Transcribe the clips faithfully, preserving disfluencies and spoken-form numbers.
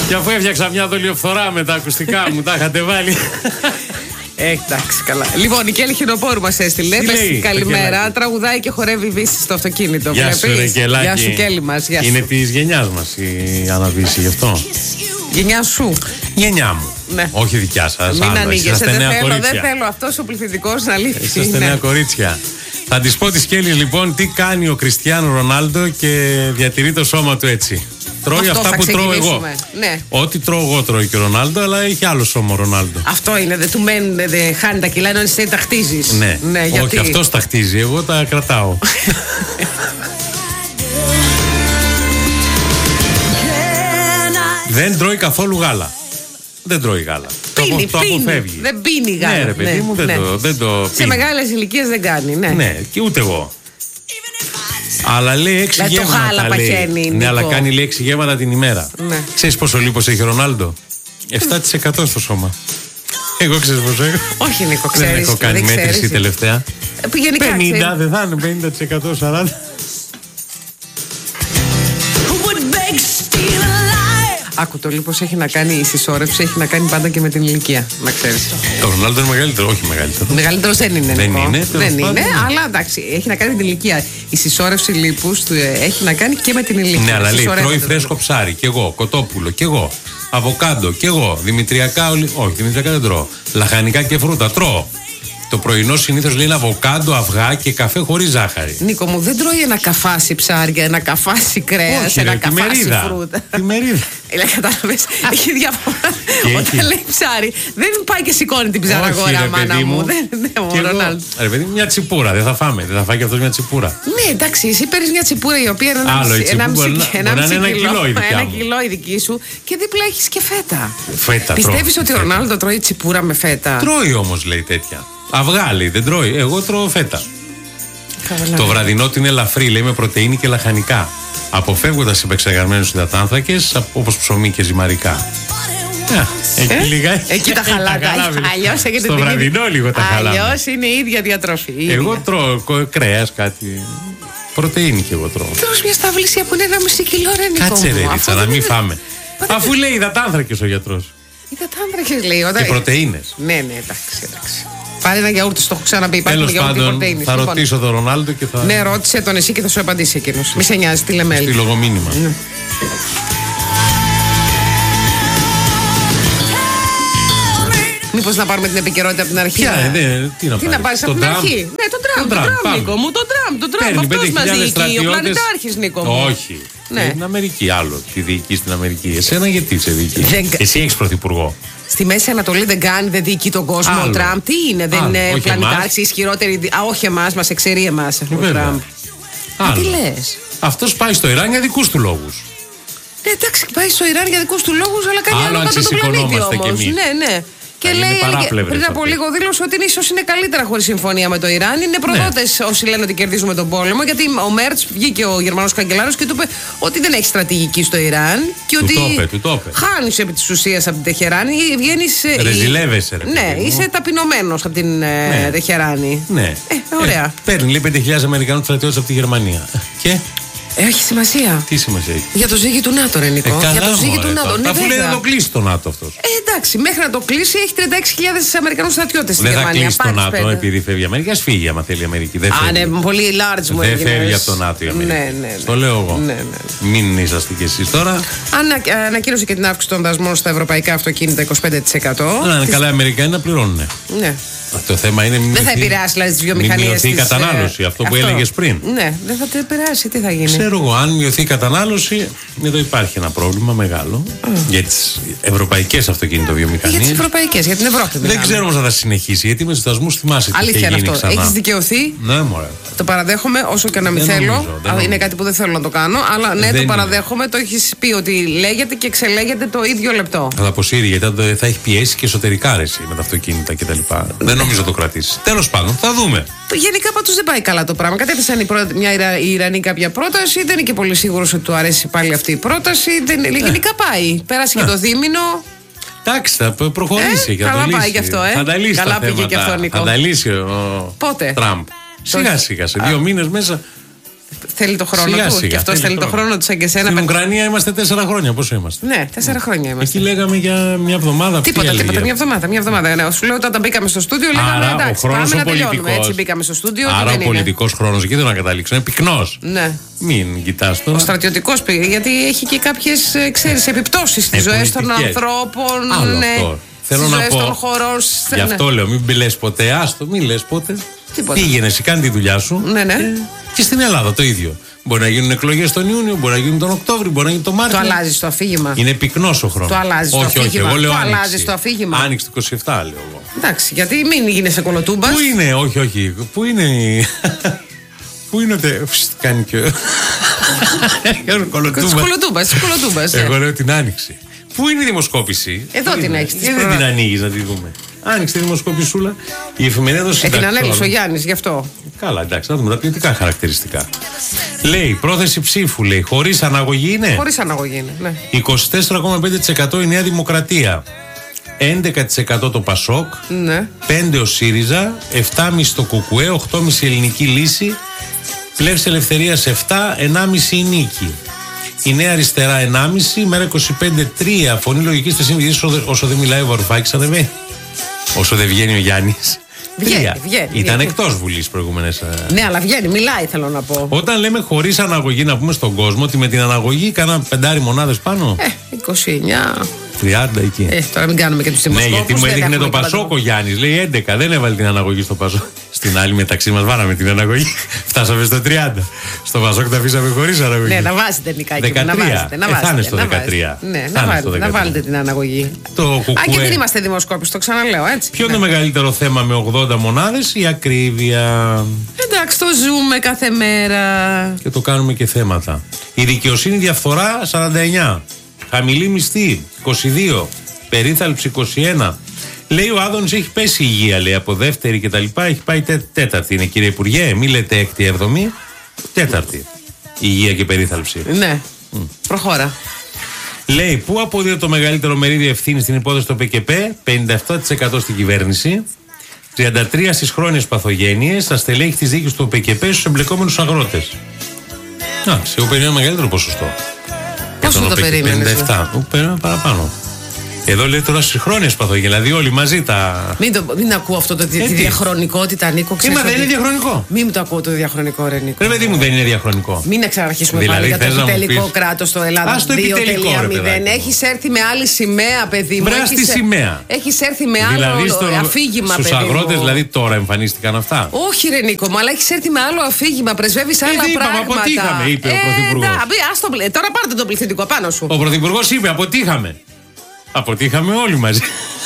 Και αφού έφτιαξα μια δολιοφθορά με τα ακουστικά μου, τα είχατε βάλει. Εντάξει, καλά. Λοιπόν, η Κέλλη Χινοπόρου μας έστειλε. Πες καλημέρα. Τραγουδάει και χορεύει Βύση στο αυτοκίνητο. Γεια σου, ρε Κελάκη. Γεια σου, Κέλλη μας. Γεια σου. Είναι της γενιάς μας η Άννα Βύση, γι' αυτό. Γενιά σου. Γενιά μου. Ναι. Όχι δικιά σας. Μην ανοίγεσαι. Δεν θέλω, κορίτσια. δεν θέλω αυτός ο πληθυντικός να λήφθει. Είσαστε νέα κορίτσια. Θα της πω της Κέλλης λοιπόν τι κάνει ο Κριστιάνο Ρονάλντο και διατηρεί το σώμα του έτσι. Τρώει αυτό αυτά που τρώω εγώ. Ναι. Ό,τι τρώω εγώ τρώει και ο Ρονάλντο, αλλά έχει άλλο σώμα ο Ρονάλντο. Αυτό είναι. Δεν του μένουν, δεν χάνει τα κιλά, ενώ εσύ τα χτίζεις. Ναι. ναι όχι, γιατί... αυτός τα χτίζει. Εγώ τα κρατάω. Δεν τρώει καθόλου γάλα. Δεν τρώει γάλα. Πίνει, το, πίνει. Το αποφεύγει. Δεν πίνει γάλα. Ναι, ρε παιδί ναι, μου, δεν, ναι. το, δεν το πίνει. Σε μεγάλες ηλικίες δεν κάνει, ναι. Ναι, και ούτε εγώ. Αλλά λέει έξι δηλαδή γεύματα. Το γάλα παχαίνει. Ναι, αλλά κάνει λέει έξι γεύματα την ημέρα. Ναι. Ξέρεις πόσο λίπος έχει ο Ρονάλντο? επτά τοις εκατό στο σώμα. Εγώ ξέρεις πόσο έχω? Όχι, Νίκο, ξέρεις. Δεν έχω κάνει δεν μέτρηση ξέρεις. τελευταία. Γενικά, πενήντα, δεν θα είναι πενήντα τοις εκατό, σαράντα. Άκου το λοιπόν έχει να κάνει η συσσόρευση, έχει να κάνει πάντα και με την ηλικία. Να ξέρεις. Ο Ρονάλντο είναι μεγαλύτερο, όχι μεγαλύτερο. Μεγαλύτερος δεν είναι. Δεν Νικό. είναι, δεν είναι, πάντων. αλλά εντάξει, έχει να κάνει με την ηλικία. Η συσσόρευση λίπους έχει να κάνει και με την ηλικία. Ναι, αλλά λέει τρώει φρέσκο ψάρι, κι εγώ, κοτόπουλο, κι εγώ, αβοκάντο, κι εγώ, δημητριακά, ολι... όχι, δημητριακά δεν τρώω. Λαχανικά και φρούτα, τρώω. Το πρωινό συνήθως λέει είναι αβοκάντο, αυγά και καφέ χωρίς ζάχαρη. Νίκο μου, δεν τρώει ένα καφάσι ψάρια, ένα καφάσι κρέας, ένα ρε, καφάσι τη φρούτα. Τη μερίδα. Έλα, κατάλαβες, έχει διαφορά. Όταν έχει. λέει ψάρι, δεν πάει και σηκώνει την ψαραγορά, μάνα μου. μου. Δεν είναι ο Ρονάλντο. Ρε παιδί, μια τσιπούρα, δεν θα φάμε. Δεν θα φάει και αυτός μια τσιπούρα. Ναι, εντάξει, εσύ παίρνεις μια τσιπούρα η οποία είναι Άλλο, η ένα τσιπούρα μισή μπορεί να είναι ένα κιλό η δικιά ένα μου. κιλό η δική σου και δίπλα έχεις και φέτα. Φέτα, Πιστεύεις τρώω, ότι ο φέτα. Ρονάλντο τρώει τσιπούρα με φέτα? Τρώει όμως, λέει τέτοια. Αυγά, λέει, δεν τρώει. Εγώ τρώω φέτα. Καλά. Το βραδινό του είναι ελαφρύ, λέει, με πρωτεΐνη και λαχανικά. Αποφεύγοντας επεξεργασμένους υδατάνθρακες όπως ψωμί και ζυμαρικά. Ε, εκεί, Ε, λίγα, εκεί τα χαλάτα. Αλλιώς έχετε στο την βραδινό ίδια- λίγο τα χαλάμε. Αλλιώς είναι η ίδια διατροφή. η Εγώ ίδια. τρώω κο- κρέας, κάτι. Πρωτεΐνη και εγώ τρώω. Τρως μια σταυλίσια που είναι ένα μισή κιλό, ρε Νικό Κάτσε μου. ρε, Αυτό Ρίτσα, να δεν μην είναι- φάμε. Μα δεν- Αφού λέει υδατάνθρακες ο γιατρός. Υδατάνθρακες λέει. Όταν... Και πρωτεΐνες. Ναι, ναι, εντάξει, εντάξει. Πάρε ένα γιαούρτι, το έχω ξαναπεί. Υπάρχουν Τέλος γιαούρτι πάντων, πρωτεΐνης. θα Λοιπόν, ρωτήσω τον Ρονάλντο και θα ναι, ρώτησε τον εσύ και θα σου απαντήσει εκείνος. Μη σε νοιάζει, τη λέμε. στείλω εγώ μήνυμα. Ναι. Μήπως να πάρουμε την επικαιρότητα από την αρχή? Ποια, να- ε, ναι, τι να Τι να πάρεις Το από την Τραμπ. αρχή? Ναι, τον Τραμπ, Τον τον Τραμπ, Τραμπ, πάμε. Νίκο μου, τον Τραμπ, τον Τραμπ. Παίρνει Αυτός μας πέντε χιλιάδες διοικεί, ο στρατιώτες. πλανητάρχης, Νίκο μου. Όχι. Ναι. Στην Αμερική άλλο. Τη διοικεί στην Αμερική. Εσένα γιατί σε διοικεί? Δεν κα- Εσύ έχεις πρωθυπουργό. Στη Μέση Ανατολή δεν κάνει, δεν διοικεί τον κόσμο Άλλο. ο Τραμπ. Τι είναι, δεν Άλλο. είναι Όχι πλανητάρχης, εμάς. ισχυρότερη. δι- Α, όχι εμάς, μας εξαιρεί εμάς ο Βέβαια. Τραμπ. Άλλο. Τι λες? Αυτός πάει στο Ιράν για δικούς του λόγους. Ναι, εντάξει, πάει στο Ιράν για δικούς του λόγους, αλλά κάνει Άλλο άλλο αν κατά τον πλανήτη ξεσηκωνόμαστε κι όμως. εμείς. Ναι, ναι. Και Θα είναι λέει, έλεγε, παράπλευρες πριν από αυτές. λίγο δήλωσε ότι ίσως είναι καλύτερα χωρίς συμφωνία με το Ιράν. Είναι προδότες όσοι λένε ότι κερδίζουμε τον πόλεμο. Γιατί ο Μέρτς βγήκε ο Γερμανός καγκελάριος και του είπε ότι δεν έχει στρατηγική στο Ιράν. Και Του ότι το είπε, του το είπε. χάνεις επί της ουσίας από την Τεχεράνη. Βγαίνεις. ε, Ρεζιλεύεσαι, ρε Ναι, παιδί μου. είσαι ταπεινωμένος από την ε, Ναι. Τεχεράνη. Ναι. Ε, ωραία. Ε, παίρνει λέει πέντε χιλιάδες Αμερικανούς στρατιώτες από τη Γερμανία. Και Ε, έχει σημασία. τι σημασία έχει? Για το ζύγι του ΝΑΤΟ, ρε Νικό. Ε, καλά, Για το ζύγι μωρέ, του ΝΑΤΟ. τώρα. Ναι, Αφού λέει βέβαια. να το κλείσει το ΝΑΤΟ αυτός. Ε, εντάξει, μέχρι να το κλείσει έχει τριάντα έξι χιλιάδες Αμερικανούς στρατιώτες στη Δεν θα Γερμανία. κλείσει το Πάρεις ΝΑΤΟ πέντε. επειδή φεύγει η Αμερική. Ας φύγει άμα θέλει η Αμερική. Δεν Α, φεύγει. ναι, πολύ large μου Δεν έγινες. φεύγει από το ΝΑΤΟ η Αμερική. Ναι, ναι, ναι. Στο λέω εγώ. Ναι, ναι, ναι. Μην είσαστε κι εσείς τώρα. Ανα, ανακοίνωσε και την αύξηση των δασμών στα ευρωπαϊκά αυτοκίνητα είκοσι πέντε τοις εκατό. Να είναι καλά οι Αμερικανοί να πληρώνουν. Ναι. Το θέμα είναι μην Δεν θα μειωθεί- επηρεάσει δηλαδή τις μην βιομηχανίες. μειωθεί η της, κατανάλωση, ε, αυτό που έλεγες πριν. Ναι, δεν θα το επηρεάσει. Τι θα γίνει? Ξέρω εγώ, αν μειωθεί η κατανάλωση, εδώ υπάρχει ένα πρόβλημα μεγάλο για τις ευρωπαϊκές αυτοκινητοβιομηχανίες. Για τις ευρωπαϊκές, για την Ευρώπη. Δεν μιλάμε. ξέρω όμως αν θα συνεχίσει, γιατί με τους δασμούς θυμάσαι τι είχε Αλήθεια είναι γίνει αυτό. ξανά. Έχεις δικαιωθεί. Ναι, μωρέ. Το παραδέχομαι όσο και να μην Δεν θέλω. νομίζω, δεν Α, είναι νομίζω. κάτι που δεν θέλω να το κάνω. Αλλά ναι, Δεν το είναι. παραδέχομαι. Το έχεις πει ότι λέγεται και ξελέγεται το ίδιο λεπτό. Θα τα αποσύρει γιατί θα, το- θα έχει πιέσει και εσωτερικά ρεση με τα αυτοκίνητα κτλ. Δεν νομίζω το κρατήσει. Τέλος πάντων, θα δούμε. Γενικά πάντως δεν πάει καλά το πράγμα. Κατέθεσαν η πρώτη- μια Ιρα, οι Ιρανοί κάποια πρόταση. Δεν είναι και πολύ σίγουρος ότι του αρέσει πάλι αυτή η πρόταση. Δεν, γενικά πάει. Πέρασε και το δίμηνο. Εντάξει, θα προ- προχωρήσει Ε, και θα καλά το πάει λύσει. κι αυτό, ε. Θα τα λύσει Καλά τα πήγε θέματα. κι αυτό, Νικό. Θα τα λύσει ο Πότε? Τραμπ. Σιγά σιγά, σε δύο μήνες μέσα. θέλει το χρόνο Σιγά, του. σιγά, Και αυτό θέλει, θέλει το χρόνο του, σαν και εσένα. Στην Ουκρανία είμαστε τέσσερα χρόνια. Πόσο είμαστε? Ναι, τέσσερα χρόνια είμαστε. Εκεί λέγαμε για μια εβδομάδα. Τίποτα, τίποτα. Μια εβδομάδα. Μια εβδομάδα. Ναι, σου λέω όταν μπήκαμε στο στούντιο, λέγαμε Άρα, εντάξει, πάμε να τελειώνουμε. Έτσι μπήκαμε στο στούντιο. Άρα ο πολιτικός χρόνος, εκεί δεν να καταλήξω, είναι πυκνός. Ναι. Μην κοιτάς τώρα. Ο στρατιωτικός πήγε, γιατί έχει και κάποιες, ξέρεις, επιπτώσεις στις ε, ζωές των ανθρώπων. Άλλο ναι. αυτό. Θέλω να πω. Των χωρών, γι' αυτό ναι. λέω, μην λες ποτέ, άστο, μην λες ποτέ. Τίποτα. Πήγαινε, εσύ κάνει τη δουλειά σου. Ναι, ναι. Και, και στην Ελλάδα το ίδιο. Μπορεί να γίνουν εκλογές τον Ιούνιο, μπορεί να γίνουν τον Οκτώβριο, μπορεί να γίνει τον Μάρτιο. Το αλλάζει το αφήγημα. Είναι πυκνός ο χρόνος. Το αλλάζει το αφήγημα. Όχι, εγώ λέω το άνοιξη. αλλάζει το αφήγημα. Άνοιξη του είκοσι επτά, λέω εγώ. Εντάξει, γιατί μην γίνεσαι κολοτούμπας. Πού είναι, όχι, όχι. Πού είναι η. Πού είναι τε... Κάνει και... Κολοτούμπας, κολοτούμπας. Εγώ λέω την άνοιξη. Πού είναι η δημοσκόπηση? Εδώ την έχεις. Γιατί δεν την ανοίγεις να τη δούμε? Άνοιξε τη δημοσκοπησούλα. Η εφημερίδα του συνταξιών. Ε, την ανέλησε ο Γιάννης, γι' αυτό. Καλά, εντάξει, να δούμε τα ποιοτικά χαρακτηριστικά. Λέει, πρόθεση ψήφου, λέει, χωρίς αναγωγή είναι. Χωρίς αναγωγή είναι, ναι. είκοσι τέσσερα κόμμα πέντε τοις εκατό η Νέα Δημοκρατία. έντεκα τοις εκατό το Πασόκ. Ναι. πέντε τοις εκατό ο ΣΥΡΙΖΑ. επτά κόμμα πέντε τοις εκατό το ΚΚΕ. οκτώ κόμμα πέντε τοις εκατό η Ελληνική Λύση. Πλεύση Ελευθερίας επτά, ενάμιση τοις εκατό η Νίκη. Η Νέα Αριστερά ενάμιση τοις εκατό, μέρα είκοσι πέντε τρία. Φωνή λογική στη συνειδητή όσο δεν μιλάει ο Βαρουφάκης, ανεβαίνει. Όσο δεν βγαίνει ο Γιάννης. Βγαίνει, βγαίνει. Ήταν εκτός Βουλής προηγούμενες. Ναι, αλλά βγαίνει, μιλάει, θέλω να πω. Όταν λέμε χωρίς αναγωγή, να πούμε στον κόσμο ότι με την αναγωγή κάνα πεντάρι μονάδες πάνω. Ε, είκοσι εννιά. τριάντα εκεί. Ε, τώρα μην κάνουμε και τους δημοσκόπους. Ναι, γιατί μου έδειχνε το Πασόκ ο Γιάννης. Λέει έντεκα, δεν έβαλε την αναγωγή στο Πασόκ. Στην άλλη μεταξύ μας βάλαμε την αναγωγή. Φτάσαμε στο τριάντα. Στο Πασόκ τα αφήσαμε χωρίς αναγωγή. Ναι, να βάζετε νικάκι. δεκατρία. Να βάζετε, να ε, βάζετε, θα είναι στο να δεκατρία. Ναι, να, βάλετε, να βάλετε την αναγωγή. Το κουκουέ. Α, και δεν είμαστε δημοσκόπους, το ξαναλέω έτσι. Ποιο ναι. είναι το μεγαλύτερο θέμα με ογδόντα μονάδες? Η ακρίβεια. Εντάξει, το ζούμε κάθε μέρα. Και το κάνουμε και θέματα. Η δικαιοσύνη διαφθορά σαράντα εννιά. Χαμηλή μισθή είκοσι δύο. Περίθαλψη είκοσι ένα. Λέει ο Άδωνης έχει πέσει η υγεία, λέει, από δεύτερη και τα λοιπά, έχει πάει τέ, τέταρτη. Είναι, κύριε Υπουργέ, μη λέτε έκτη, έβδομη, τέταρτη. Υγεία και περίθαλψη. Ναι. Mm. Προχώρα. Λέει, πού αποδίδεται το μεγαλύτερο μερίδιο ευθύνη στην υπόθεση του ΠΚΠ? πενήντα επτά τοις εκατό στην κυβέρνηση, τριάντα τρία τοις εκατό στις χρόνιες παθογένειες, στα στελέχη της δίκης του ΠΚΠ, στους εμπλεκόμενους αγρότες. Α, σε εγώ περίμενα μεγαλύτερο ποσοστό. Πόσο το περίμενες? πενήντα επτά. Εγώ περίμενα παραπάνω. Εδώ λέει τώρα στις χρόνιες παθογένειες, δηλαδή όλοι μαζί τα. Μην, το, μην ακούω αυτό το, τη διαχρονικότητα, Νίκο. Είμα δεν είναι διαχρονικό. Μην μου το ακούω το διαχρονικό, ρε Νίκο. Ρε παιδί μου, δεν είναι διαχρονικό. Μην ξαναρχίσουμε δηλαδή, πάλι για το επιτελικό πεις... κράτος στο Ελλάδα. δύο τελεία μηδέν. Έχεις έρθει με άλλη σημαία, παιδί μου. Βράστη στη σημαία. Έχεις έρθει με άλλο δηλαδή στο... αφήγημα, παιδί μου. Στους αγρότες, δηλαδή τώρα εμφανίστηκαν αυτά. Όχι, ρε Νίκο, μου, αλλά έχεις έρθει με άλλο αφήγημα. Πρεσβεύεις άλλα ε, πράγματα. Αποτύχαμε, είπε ο Πρωθυπουργός. Τώρα πάρτε το πληθυντικό πάνω σου. Ο Πρωθυπουργός είπε, αποτύχαμε. Αποτύχαμε όλοι μαζί.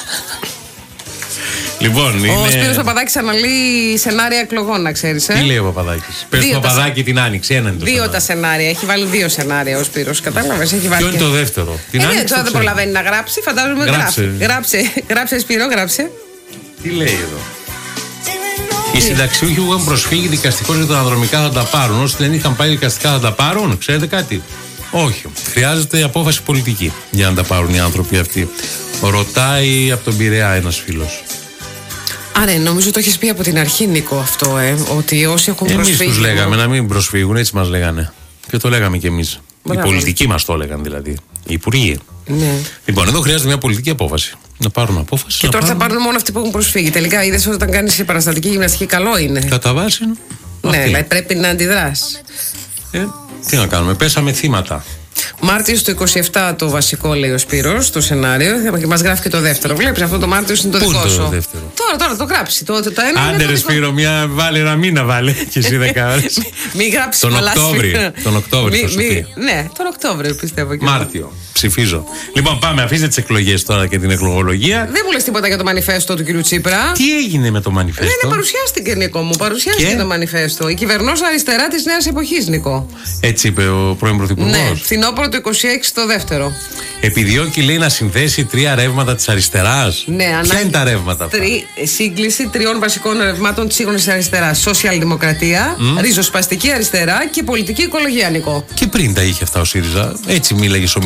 Λοιπόν, είναι... Ο Σπύρος Παπαδάκης αναλύει σενάρια εκλογών, να ξέρεις. Ε? Τι λέει ο Παπαδάκης? Πες του Παπαδάκη την άνοιξη, ένα είναι το Δύο σενάριο. τα σενάρια, έχει βάλει δύο σενάρια ο Σπύρος. Κατάλαβες, έχει βάλει. Ποιο είναι το δεύτερο? Την ε, άνοιξη. Ναι, τώρα δεν προλαβαίνει να γράψει, φαντάζομαι γράψε. γράψει. Γράψε, γράψε, Σπύρο, γράψε. Τι λέει εδώ? Οι συνταξιούχοι που έχουν προσφύγει δικαστικώς για τα αναδρομικά θα τα πάρουν. Όσοι δεν είχαν πάει δικαστικά θα τα πάρουν. Ξέρετε κάτι? Όχι. Χρειάζεται απόφαση πολιτική για να τα πάρουν οι άνθρωποι αυτοί. Ρωτάει από τον Πειραιά ένας φίλος. Άρα, νομίζω το έχεις πει από την αρχή, Νίκο, αυτό, ε, ότι όσοι έχουν εμείς προσφύγει. Εμείς τους λέγαμε να μην προσφύγουν, έτσι μας λέγανε. Και το λέγαμε κι εμείς. Οι πολιτικοί μας το έλεγαν δηλαδή. Οι υπουργοί. Ναι. Λοιπόν, εδώ χρειάζεται μια πολιτική απόφαση. Να πάρουν απόφαση. Και τώρα πάρουν... θα πάρουν μόνο αυτοί που έχουν προσφύγει. Τελικά είδες ότι όταν κάνεις παραστατική γυμναστική, καλό είναι. Κατά βάση. Ναι, δηλαδή πρέπει να αντιδράσεις. Ε, τι να κάνουμε, πέσαμε θύματα. Μάρτιος του είκοσι επτά το βασικό, λέει ο Σπύρος, το σενάριο. Και μας γράφει και το δεύτερο. Βλέπεις, αυτό το Μάρτιο είναι το Πού δικό το σου. Δεύτερο? Τώρα, τώρα το γράψει. Το, το, το ένα άντε ρε Σπύρο, μια βάλε ένα μήνα βάλε. Και εσύ δέκα ώρες. Μην γράψει τον πολλά Οκτώβριο. Τον Οκτώβριο θα σου πει. Ναι, τον Οκτώβριο πιστεύω. Και Μάρτιο. Ψηφίζω. Λοιπόν, πάμε, αφήστε τις εκλογές τώρα και την εκλογολογία. Δεν μου λες τίποτα για το μανιφέστο του κ. Τσίπρα. Τι έγινε με το μανιφέστο? Δεν παρουσιάστηκε, Νίκο μου. Παρουσιάστηκε και? το μανιφέστο. Η κυβερνός αριστερά της νέας εποχής, Νίκο. Έτσι είπε ο πρώην Πρωθυπουργός. Ναι, φθινόπωρο του είκοσι έξι το δεύτερο. Επιδιώκει, λέει, να συνθέσει τρία ρεύματα της αριστεράς. Ναι, ποια ανάγκη... είναι τα ρεύματα αυτά? Τρι... Σύγκληση τριών βασικών ρευμάτων της σύγχρονης αριστεράς. Σοσιαλδημοκρατία, mm. ριζοσπαστική αριστερά και πολιτική οικολογία, Νικό. Και πριν τα είχε αυτά ο ΣΥΡΙΖΑ. Έτσι μίλαγε στις ομιλίες του,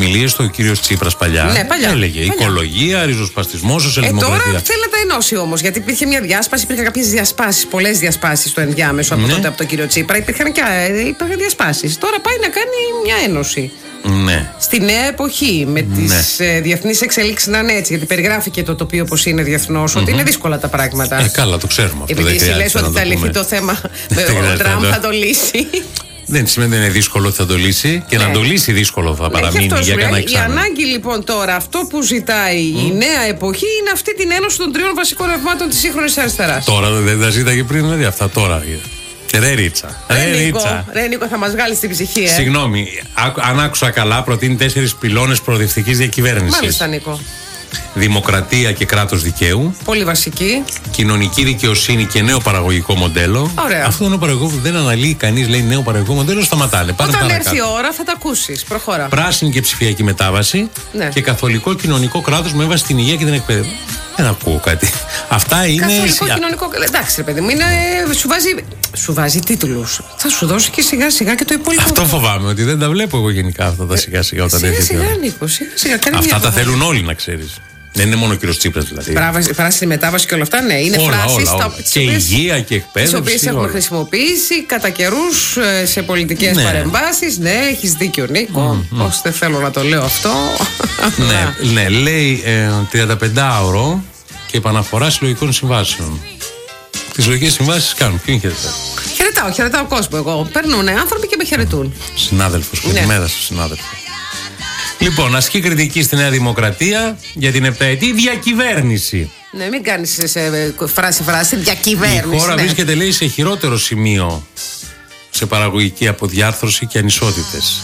ο κύριος Τσίπρας παλιά. Ναι, παλιά. Έλεγε παλιά. οικολογία, ριζοσπαστισμό, σοσιαλδημοκρατία. Ε, τώρα θέλει να τα ενώσει όμως. Γιατί υπήρχε μια διάσπαση, υπήρχαν κάποιες διασπάσεις, πολλές διασπάσεις στο ενδιάμεσο από ναι. τότε από τον κύριο Τσίπρα. Υπήρχαν και υπήρχαν διασπάσεις. Τώρα πάει να κάνει μια ένωση. Ναι. Στη νέα εποχή, με τις ναι. ε, διεθνείς εξελίξεις να είναι έτσι. Γιατί περιγράφει και το τοπίο όπως είναι διεθνώς, mm-hmm. ότι είναι δύσκολα τα πράγματα. Ε, καλά, το ξέρουμε αυτό. Επειδή εσύ λες ότι θα λυθεί το θέμα, ο Τραμπ θα το λύσει. Δεν σημαίνει ότι είναι δύσκολο ότι θα το λύσει και ναι. να το λύσει δύσκολο θα παραμείνει ναι, για κανένα εξάμηνο. Η ανάγκη λοιπόν τώρα, αυτό που ζητάει mm. η νέα εποχή είναι αυτή την ένωση των τριών βασικών ρευμάτων της σύγχρονης αριστεράς. Τώρα δεν τα ζήταγε πριν, δηλαδή αυτά τώρα. Ρε Ρίτσα. Ρε, ρε Νίκο, ρε Νίκο, θα μας βγάλει στην ψυχή, ε. Συγγνώμη, αν άκουσα καλά, προτείνει τέσσερις πυλώνες προοδευτικής διακυβέρνησης. Μάλιστα, Νίκο. Δημοκρατία και κράτος δικαίου. Πολύ βασική. Κοινωνική δικαιοσύνη και νέο παραγωγικό μοντέλο. Ωραία. Αυτό το νέο παραγωγικό που δεν αναλύει κανείς, λέει νέο παραγωγικό μοντέλο, σταματάνε. Πάνε Όταν παρακάτω. έρθει η ώρα θα τα ακούσεις. Προχώρα. Πράσινη και ψηφιακή μετάβαση. Ναι. Και καθολικό κοινωνικό κράτος με βάση την υγεία και την εκπαίδευση. Δεν ακούω κάτι. Αυτά είναι. Καθολικό κοινωνικό. Εντάξει, ρε παιδί μου, είναι... σου, βάζει... σου βάζει τίτλους. Θα σου δώσει και σιγά σιγά και το υπόλοιπο. Αυτό φοβάμαι, ότι δεν τα βλέπω εγώ γενικά αυτά τα σιγά σιγά όταν έρχεται. Σιγά σιγά, Νίκο. Σιγά, σιγά, αυτά τα θέλουν όλοι, να ξέρεις. Δεν είναι μόνο ο κύριος Τσίπρας δηλαδή. Πράσινη μετάβαση και όλα αυτά, ναι. Είναι όλα, φράσεις όλα, όλα. Τα... και υγεία και εκπαίδευση. Τις οποίες έχουμε χρησιμοποιήσει κατά καιρούς σε πολιτικές ναι. παρεμβάσεις. Ναι, έχεις δίκιο, Νίκο. Mm, mm. Πώς δεν θέλω να το λέω αυτό. ναι, ναι, λέει ε, τριάντα πέντε ώρο και επαναφορά συλλογικών συμβάσεων. Τις συλλογικές συμβάσεις κάνουν. Ποιον χαιρετάω. Χαιρετάω, χαιρετάω κόσμο εγώ. Περνούν άνθρωποι και με χαιρετούν. Συνάδελφος, ναι. καλημέρα σου, συνάδελφο. Λοιπόν, ασκεί κριτική στη Νέα Δημοκρατία για την επταετή διακυβέρνηση. Ναι, μην κάνεις σε φράση φράση διακυβέρνηση. Η χώρα ναι. βρίσκεται, λέει, σε χειρότερο σημείο σε παραγωγική αποδιάρθρωση και ανισότητες.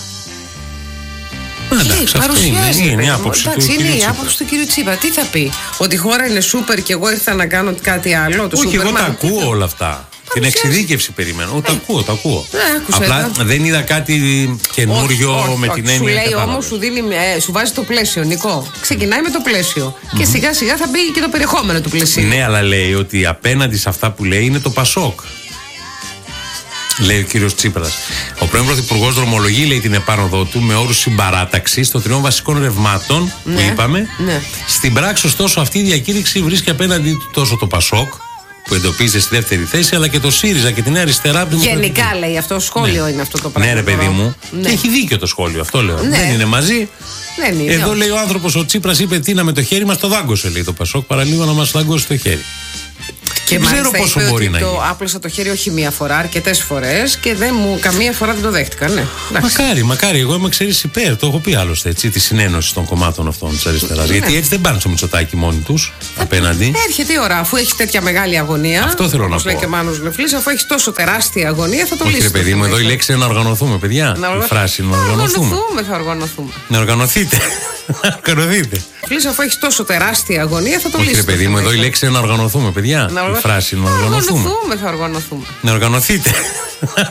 Εντάξει, αυτό είναι, είναι η άποψη του είναι κύριου η άποψη του κύριου Τσίπρα. Τι θα πει, ότι η χώρα είναι σούπερ και εγώ ήρθα να κάνω κάτι άλλο. Το όχι, εγώ τα ακούω όλα αυτά. Την εξειδίκευση περιμένω. Τα ακούω, τα ακούω. Απλά δεν είδα κάτι καινούριο με την έννοια. Σου λέει όμως, σου, σου βάζει το πλαίσιο, Νικό. Ξεκινάει με το πλαίσιο. Και σιγά σιγά θα μπει και το περιεχόμενο του πλαισίου. Ναι, αλλά λέει ότι απέναντι σε αυτά που λέει είναι το Πασόκ. Λέει ο κύριος Τσίπρας. Ο πρώην Πρωθυπουργός δρομολογεί, λέει, την επάνωδό του με όρους συμπαράταξης των τριών βασικών ρευμάτων ναι, που είπαμε. Ναι. Στην πράξη, ωστόσο, αυτή η διακήρυξη βρίσκει απέναντι του τόσο το Πασόκ, που εντοπίζεται στη δεύτερη θέση, αλλά και το ΣΥΡΙΖΑ και την Νέα Αριστερά. Γενικά λέει αυτό, σχόλιο ναι. είναι αυτό το πράγμα. Ναι, ρε παιδί μου. Ναι. Και έχει δίκιο το σχόλιο, αυτό λέω. Ναι. Δεν είναι μαζί. Δεν είναι, εδώ λέει ο άνθρωπος, ο Τσίπρας είπε τι με το χέρι μας, το δάγκωσε, λέει το Πασόκ, παραλίγο να μας δάγκωσε το χέρι. Και δεν ξέρω πόσο είπε μπορεί ότι να το γίνει. άπλωσα το χέρι όχι μία φορά, αρκετές φορές και δεν μου, καμία φορά δεν το δέχτηκα. Ναι. Μακάρι, μακάρι. Εγώ είμαι, ξέρεις, υπέρ. Το έχω πει άλλωστε έτσι, τη συνένωση των κομμάτων αυτών της αριστεράς. Ναι. Γιατί έτσι δεν πάνε στο Μητσοτάκι μόνοι τους απέναντι. Έρχεται η ώρα, αφού έχει τέτοια μεγάλη αγωνία. Αυτό θέλω να πω. Λέει και ο Μάνος Νεφλής, αφού έχει τόσο τεράστια αγωνία, θα το λύσει. Όχι, ρε παιδί μου, εδώ η λέξη είναι να οργανωθούμε, παιδιά. Να οργα... Η φράση να οργανωθούμε. Να οργανωθούμε, θα οργανωθούμε. Να οργανωθείτε. Να οργανωθείτε. Φλής, αφού έχει τόσο τεράστια αγωνία, θα το λύσει. Όχι, ρε παιδί μου, εδώ η λέξη είναι να οργανωθούμε, παιδιά. Η φράση να οργανωθούμε. Να οργανωθούμε, θα οργανωθούμε. Να οργανωθείτε. Να